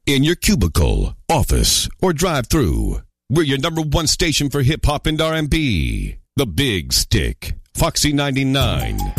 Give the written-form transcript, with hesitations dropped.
in your cubicle, office, or drive-thru. We're your number one station for hip-hop and R&B. The Big Stick, Foxy 99.